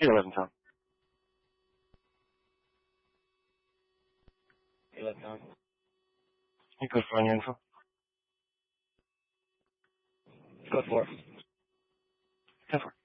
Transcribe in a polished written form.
He lives in town. He lives in town. You could find your info. Go for it. Go for it.